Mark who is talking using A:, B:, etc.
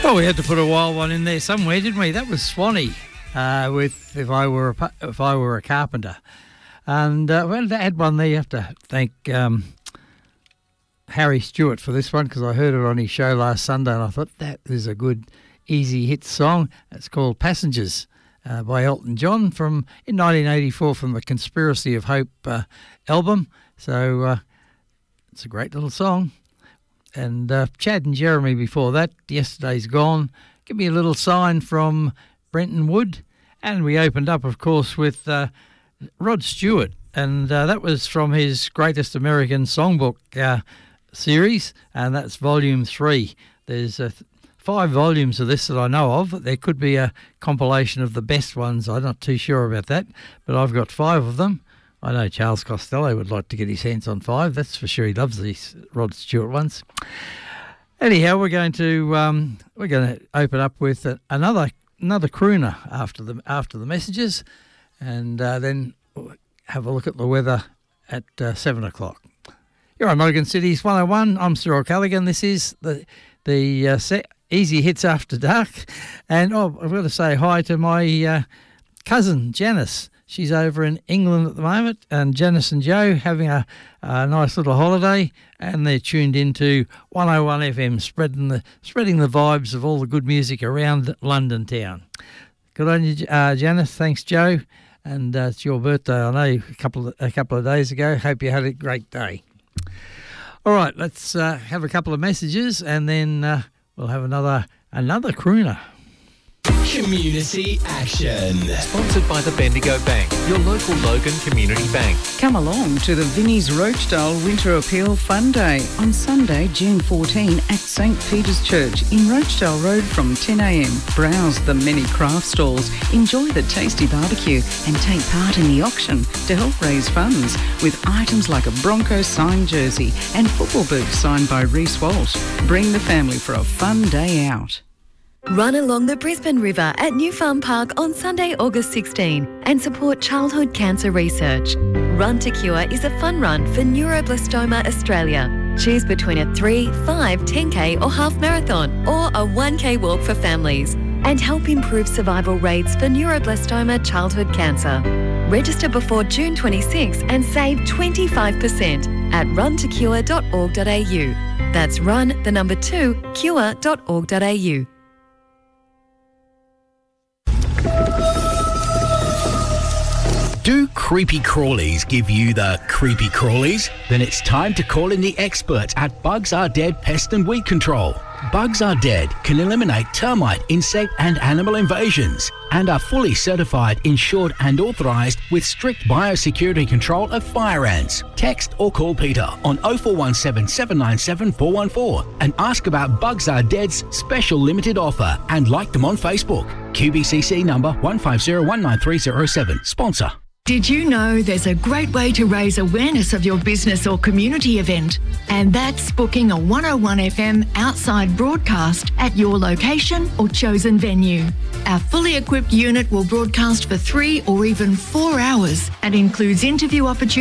A: Well, we had to put a wild one in there somewhere, didn't we? That was Swanee with If I Were a Carpenter. And well, I had one there. You have to thank Harry Stewart for this one, because I heard it on his show last Sunday and I thought that is a good easy hit song. It's called Passengers by Elton John in 1984 from the Conspiracy of Hope album. So it's a great little song. And Chad and Jeremy before that, Yesterday's Gone. Give me a little sign from Brenton Wood. And we opened up, of course, with Rod Stewart. And that was from his Greatest American Songbook series. And that's Volume 3. There's 5 volumes of this that I know of. There could be a compilation of the best ones. I'm not too sure about that. But I've got 5 of them. I know Charles Costello would like to get his hands on 5. That's for sure. He loves these Rod Stewart ones. Anyhow, we're going to open up with another crooner after the messages, and then have a look at the weather at 7 o'clock. You're on Mulligan Cities 101. I'm Cyril Callaghan. This is the Easy Hits After Dark, and I've got to say hi to my cousin Janice. She's over in England at the moment, and Janice and Joe having a nice little holiday, and they're tuned into 101 FM, spreading the vibes of all the good music around London town. Good on you, Janice. Thanks, Joe. And it's your birthday, I know, a couple of days ago. Hope you had a great day. All right, let's have a couple of messages, and then we'll have another crooner.
B: Community Action.
C: Sponsored by the Bendigo Bank, your local Logan Community Bank.
D: Come along to the Vinnie's Rochedale Winter Appeal Fun Day on Sunday, June 14 at St Peter's Church in Rochedale Road from 10 a.m. Browse the many craft stalls, enjoy the tasty barbecue and take part in the auction to help raise funds with items like a Broncos signed jersey and football boots signed by Reece Walsh. Bring the family for a fun day out.
E: Run along the Brisbane River at New Farm Park on Sunday, August 16 and support childhood cancer research. Run to Cure is a fun run for Neuroblastoma Australia. Choose between a 3, 5, 10k or half marathon or a 1k walk for families and help improve survival rates for neuroblastoma childhood cancer. Register before June 26 and save 25% at runtocure.org.au. That's run2cure.org.au.
B: Do creepy crawlies give you the creepy crawlies? Then it's time to call in the experts at Bugs Are Dead Pest and Weed Control. Bugs Are Dead can eliminate termite, insect and animal invasions and are fully certified, insured and authorised with strict biosecurity control of fire ants. Text or call Peter on 0417 797 414 and ask about Bugs Are Dead's special limited offer and like them on Facebook. QBCC number 150193007. Sponsor.
F: Did you know there's a great way to raise awareness of your business or community event? And that's booking a 101 FM outside broadcast at your location or chosen venue. Our fully equipped unit will broadcast for 3 or even 4 hours and includes interview opportunities